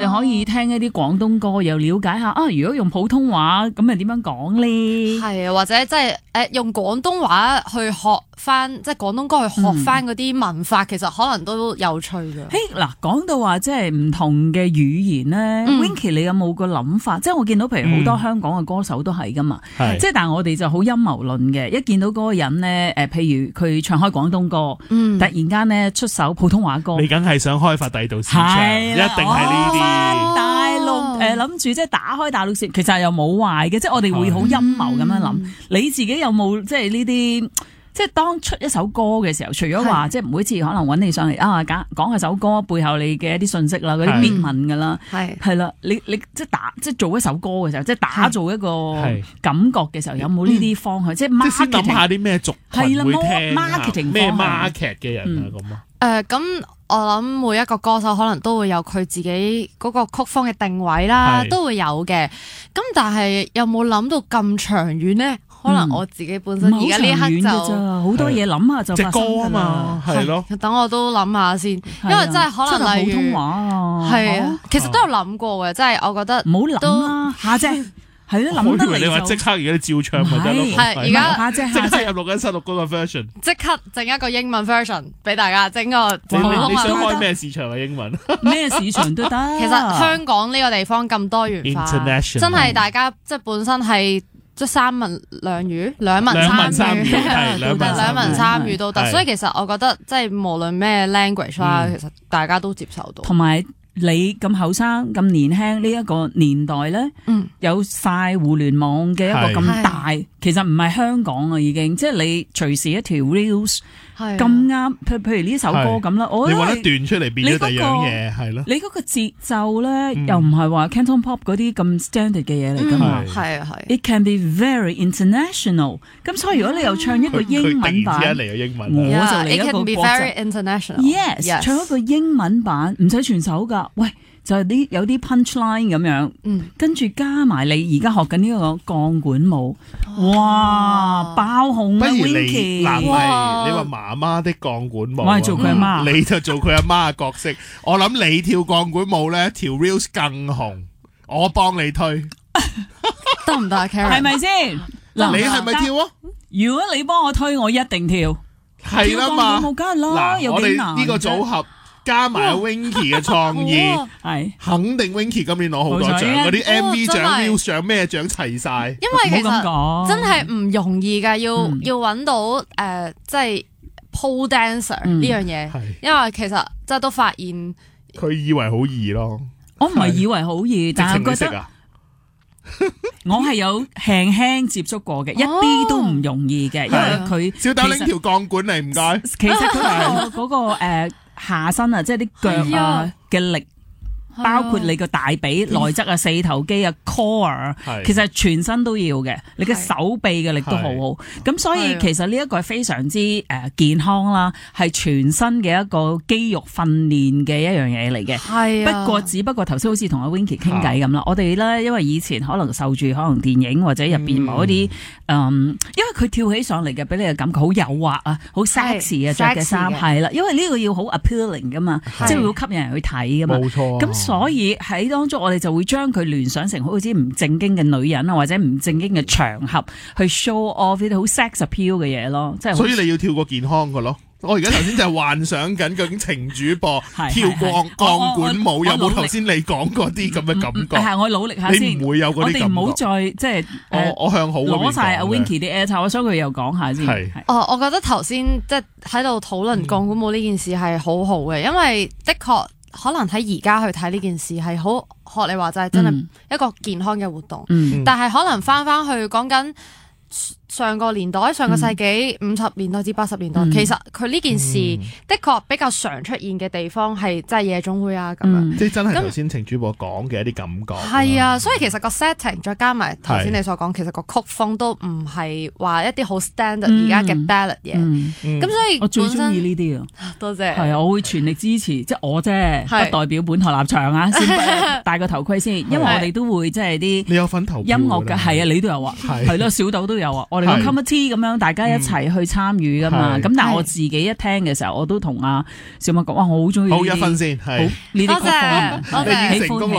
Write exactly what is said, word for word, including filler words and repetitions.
哋可以聽一啲廣東歌，又了解下啊。如果用普通話咁，咪點樣講咧？ 係啊，或者即係誒用廣東話去學翻，即係廣東歌去學翻嗰啲文化，嗯、其實可能都有趣嘅。 嘿，嗱，講到話即係唔同嘅語言咧、嗯、，Winky 你有冇個諗法？即係我見到譬如好多香港嘅歌手都係噶嘛，嗯、即係但係我哋就好陰謀論嘅，一見到嗰個人咧，誒，譬如佢唱開廣東歌，嗯、突然間咧出首普通話歌， 你梗係想開發第二度市場，一定係呢啲大陸誒諗住即係打開大陸市，其實又冇壞嘅，即係我哋會好陰謀咁樣諗。嗯、你自己有冇即係呢啲？即係當出一首歌嘅時候，除咗話即係每次可能揾你上嚟啊，講講下首歌背後你嘅一啲信息啦，嗰啲別文噶啦，係係啦，你你即係打即係做一首歌嘅時候，即係打造一個感覺嘅時候，有冇呢啲方向？即係 marketing 先諗下啲咩族群會聽 marketing 咩 market 嘅人啊咁啊？ 誒咁，我諗每一個歌手可能都會有佢自己嗰個曲風嘅定位啦，都會有嘅。咁但係有冇諗到咁長遠咧？可能我自己本身而家呢一刻就好多嘢諗下就發生㗎嘛，係咯。 等我都諗下先，因為真係可能例如普通話啊， 係啊，其實都有諗過嘅，即係我覺得唔好諗啦，下姐係咯，諗得嚟就。 你話即刻而家你照唱咪得咯？ 係而家下姐即刻入錄緊新錄嗰個 version， 即刻整一個英文 version 俾大家，整個普通話。 你想開咩市場嘅英文？ 咩市場都得。 其實香港呢個地方咁多元化，真係大家即係本身係。即三文兩語，兩文三語，兩文三語都得。所以其實我覺得即係無論咩 language 啦，其實大家都接受到。 同埋你咁後生咁年輕呢一個年代咧，有晒互聯網嘅一個咁大，其實唔係香港啊已經，即係你隨時一條 reels 咁啱，譬譬如呢首歌咁啦，我你揾一段出嚟變咗第二樣嘢，係咯。 你嗰個節奏咧又唔係話 Canton Pop 嗰啲咁 standard 嘅嘢嚟㗎嘛， 係啊係。 It can be very international。咁所以如果你又唱一個英文版， 嚟嘅英文， 我就嚟一個 It can be very international。 Yes，唱一個英文版唔使全首㗎，喂。就係啲有啲 punchline 咁樣，嗯、跟住加埋你而家學緊呢個鋼管舞，哇爆紅啊 Winky！ 嗱，你話媽媽的鋼管舞， 我係做佢阿媽， 你就做佢阿媽嘅角色。我諗你跳鋼管舞咧，條 reels 更紅，我幫你推， 得唔得啊 Karen？ 係咪先？嗱， 你係咪跳啊？ 如果你幫我推，我一定跳。 係啦嘛， 跳鋼管舞梗係啦，有幾難？ 呢個組合。加埋 Winky 嘅創意， 係肯定 Winky 今年攞好多獎，嗰啲 M V 獎、Reels 獎咩獎齊晒。 因為其實真係唔容易㗎，要要揾到誒，即係 pole dancer 呢樣嘢。因為其實即係都發現， 佢以為好易咯。 我唔係以為好易，但係覺得我係有輕輕接觸過嘅，一啲都唔容易嘅，因為佢小豆拎條鋼管嚟，唔該。 其實佢嗰個誒。下身啊，即係啲腳啊嘅力，包括你個大髀、內側啊、四頭肌啊、core， 其實全身都要嘅。你嘅手臂嘅力都好好。咁所以其實呢一個係非常之誒健康啦，係全身嘅一個肌肉訓練嘅一樣嘢嚟嘅。係啊。不過只不過頭先好似同阿 Winky 傾偈咁啦，我哋咧因為以前可能受住可能電影或者入邊某一啲嗯，因為佢跳起上嚟嘅俾你嘅感覺好誘惑啊，好 sexy 啊，着嘅衫係啦，因為呢個要好 appealing 噶嘛，即係會好吸引人去睇噶嘛。冇錯。咁所以喺當中我哋就會將佢聯想成好似唔正經嘅女人啊，或者唔正經嘅場合去 show off 呢啲好 sex appeal 嘅嘢咯，即係。所以你要跳個健康嘅咯。我而家頭先就係幻想緊究竟情主播跳鋼鋼管舞有冇頭先你講嗰啲咁嘅感覺？係我努力下先。你唔會有嗰啲感覺。我哋唔好再即係我我向好攞晒阿 Winky 啲 air， 我想佢又講下先。係。 哦，我覺得頭先即係喺度討論鋼管舞呢件事係好好嘅，因為的確可能喺而家去睇呢件事係好學你話齋，真係一個健康嘅活動。嗯。但係可能翻翻去講緊。上個年代、上個世紀五十年代至八十年代，嗯、其實佢呢件事、嗯、的確比較常出現嘅地方係即係夜總會啊咁樣，嗯、即係真係頭先程主播講嘅一啲感覺。係啊，所以其實個 setting 再加埋頭先你所講，其實個曲風都唔係話一啲好 standard 而家嘅 ballad 嘢。咁、嗯嗯、所以我最中意呢啲啊， 多謝。 係啊，我會全力支持，即係我啫，不代表本台立場啊。先戴個頭盔先，因為我哋都會即係啲你有份投音樂嘅係啊，你都有啊，係咯，小豆都有啊，我哋個 committee 咁樣，大家一齊去參與噶嘛。咁但係我自己一聽嘅時候，我都同阿小麥講，哇，我好中意。好一分先，係呢啲曲風，喜歡。